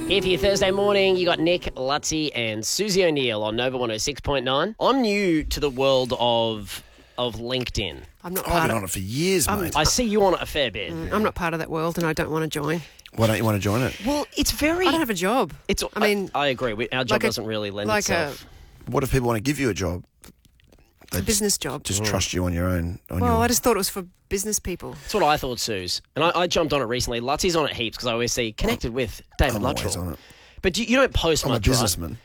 Here for your Thursday morning, you got Nick, Lutzy and Susie O'Neill on Nova 106.9. I'm new to the world of LinkedIn. I'm not I've part been of on it for years, mate. I see you on it a fair bit. I'm not part of that world, and I don't want to join. Why don't you want to join it? Well, it's very... I don't have a job. I agree. Our job doesn't really lend itself. What if people want to give you a job? A business job. Just trust you on your own. I just thought it was for business people. That's what I thought, Suze. And I jumped on it recently. Lutzy's on it heaps because I always see connected with David I'm Luttrell. always on it. But you don't post I'm much, a businessman.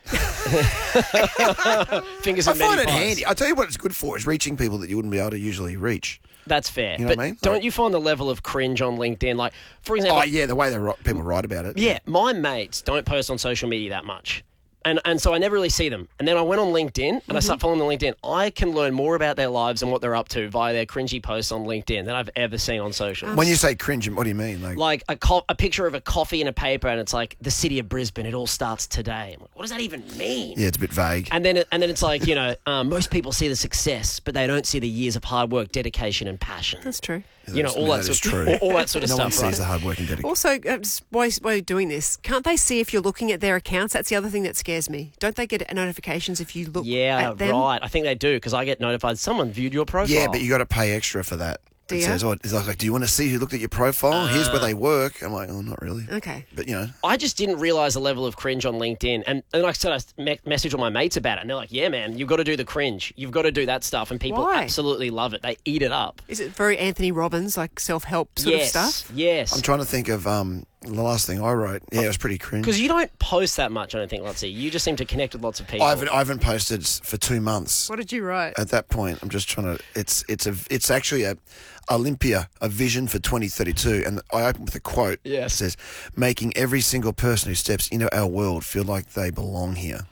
right? Fingers I in many find it pies. handy. I tell you what it's good for is reaching people that you wouldn't be able to usually reach. That's fair. You know but what I mean? don't you find the level of cringe on LinkedIn? Like, for example... Oh, yeah, the way people write about it. Yeah, my mates don't post on social media that much. And so I never really see them. And then I went on LinkedIn and I started following them on LinkedIn. I can learn more about their lives and what they're up to via their cringy posts on LinkedIn than I've ever seen on social. When you say cringe, what do you mean? Like a picture of a coffee and a paper and it's like the city of Brisbane, it all starts today. I'm like, what does that even mean? Yeah, it's a bit vague. And then it's like, most people see the success, but they don't see the years of hard work, dedication and passion. That's true. All that sort of no stuff. one sees right? the hard work and dedication. Also, why are you doing this? Can't they see if you're looking at their accounts? That's the other thing that scares me. Don't they get notifications if you look at them? Right. I think they do because I get notified someone viewed your profile. Yeah, but you got to pay extra for that. Do It you? says, it's like, do you want to see who looked at your profile? Here's where they work. I'm like, oh, not really. Okay. But, I just didn't realise the level of cringe on LinkedIn. And like I said, I messaged all my mates about it. And they're like, yeah, man, you've got to do the cringe. You've got to do that stuff. And people Why? absolutely love it. They eat it up. Is it very Anthony Robbins, like self-help sort of stuff? Yes. I'm trying to think of the last thing I wrote. Yeah, it was pretty cringe. Because you don't post that much, I don't think, Lutzy. You just seem to connect with lots of people. I haven't posted for 2 months. What did you write? At that point, I'm just trying to. It's actually a Olympia, a vision for 2032, and I open with a quote. Yes. It says, "Making every single person who steps into our world feel like they belong here."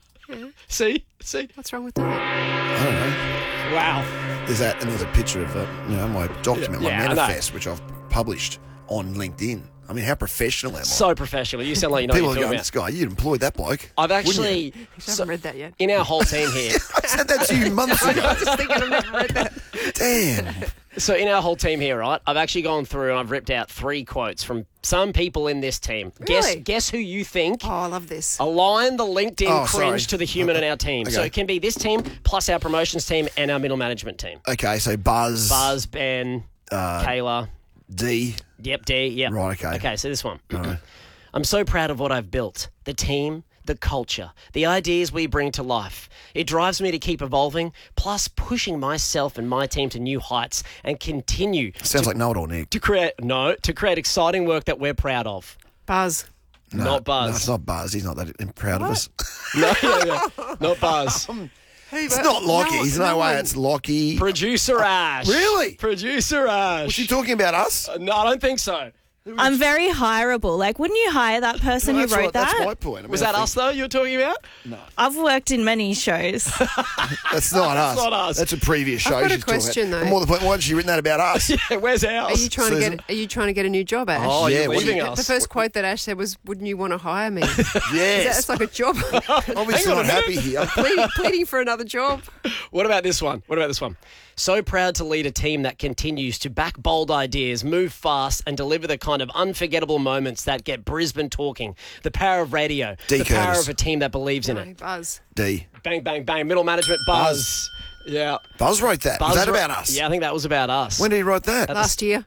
See? What's wrong with that? I don't know. Wow. There's that, and there's a picture of my document, my Yeah, I know. manifest, which I've published on LinkedIn. I mean, how professional am I? So professional. You sound like you know People what are you're going, talking about. "This guy, you'd employ that bloke." I've wouldn't actually... you?" I haven't read that yet. In our whole team here... I said that to you months ago. I was just thinking I've never read that. Damn. So in our whole team here, right, I've actually gone through and I've ripped out 3 quotes from some people in this team. Really? Guess who you think Oh, I love this. align the LinkedIn Oh, cringe sorry. to the human in our team. So Okay. it can be this team plus our promotions team and our middle management team. Okay, so Buzz, Buzz, Ben, Kayla. D. Yep, D, yep. Right, okay. Okay, so this one. Right. I'm so proud of what I've built. The team, the culture, the ideas we bring to life. It drives me to keep evolving, plus pushing myself and my team to new heights and continue Sounds like know-it-all, Nick. to create exciting work that we're proud of. Buzz. Not Buzz. No, it's not Buzz. He's not that proud of us. No, not Buzz. It's not Lockie. There's no way it's Lockie. Producer Ash. Really? Producer Ash. Was she talking about us? No, I don't think so. I'm very hireable. Like, wouldn't you hire that person who That's wrote right, that? That's my point. I mean, Was I that think- us, though, you were talking about? I've worked in many shows. That's not us. not us. That's a previous show. I've got a she's talking question, about. though. And more to the point, why had she written that about us? Yeah, where's ours? Are you trying to get a new job, Ash? Oh, Yeah, you're what do you- leaving us. The first quote that Ash said was, "Wouldn't you want to hire me?" Yes. That's like a job. Obviously not happy here. pleading for another job. What about this one? So proud to lead a team that continues to back bold ideas, move fast, and deliver the kind of unforgettable moments that get Brisbane talking. The power of radio. D. The power Curtis. of a team that believes in No, it. Buzz. D. Bang, bang, bang. Middle management, Buzz. Yeah. Buzz wrote that. Was that about us? Yeah, I think that was about us. When did he write that? Last year.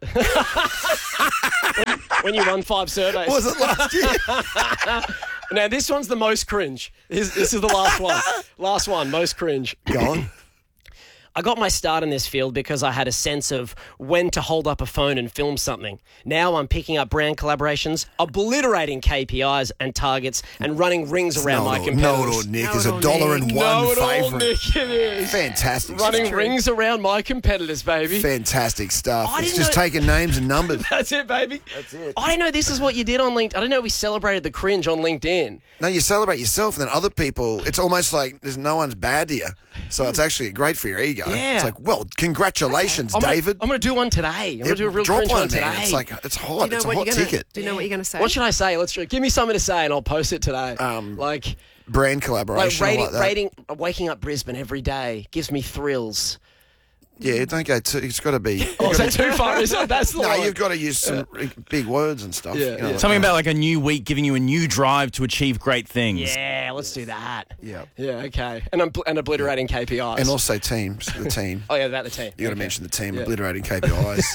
When you run 5 surveys. Was it last year? Now, this one's the most cringe. This is the last one. Last one, most cringe. Go on. I got my start in this field because I had a sense of when to hold up a phone and film something. Now I'm picking up brand collaborations, obliterating KPIs and targets, and running rings around my competitors. Know-it-all, Nick. Is Know-it-all, $1 and Nick. one Know-it-all, favourite. Nick, it is. Fantastic. Running stuff. rings around my competitors, baby. Fantastic stuff. I It's didn't just know- taking names and numbers. That's it, baby. That's it. I didn't know this is what you did on LinkedIn. I didn't know we celebrated the cringe on LinkedIn. No, you celebrate yourself, and then other people, it's almost like there's no one's bad to you. So it's actually great for your ego. Yeah. It's like, well, congratulations, David. I'm going to do one today. I'm going to do a real Drop cringe one, one today. man. It's like, it's hot. Do you know It's a what hot you're gonna, ticket. Do you know what you're going to say? What should I say? Give me something to say and I'll post it today. Like Brand collaboration. rating, like that. rating, waking up Brisbane every day gives me thrills. Yeah, don't go too. It's got to be. Oh, is that too far? Is that? That's the No, line. you've got to use some big words and stuff. Yeah, you know, yeah. like Something that. about like a new week giving you a new drive to achieve great things. Yeah, let's do that. Yeah. Yeah, okay. And obliterating KPIs. And also teams, the team. Oh, yeah, about the team. You got to mention the team obliterating KPIs.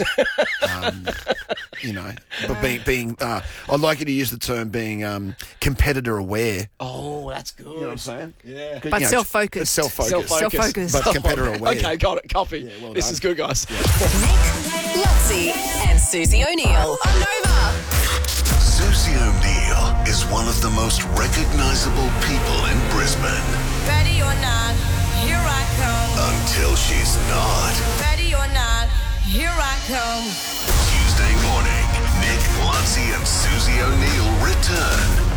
But being I'd like you to use the term being competitor aware. Oh, that's good. You know what I'm saying? Yeah. But self-focused. It's self-focused. Self-focused. But competitor aware. Okay, got it. Copy. well this done. is good, guys. Nick, Lotzie, and Susie O'Neill on Nova. Susie O'Neill is one of the most recognisable people in Brisbane. Ready or not, here I come. Until she's not. Ready or not, here I come. Tuesday morning, Nick, Lotzie and Susie O'Neill return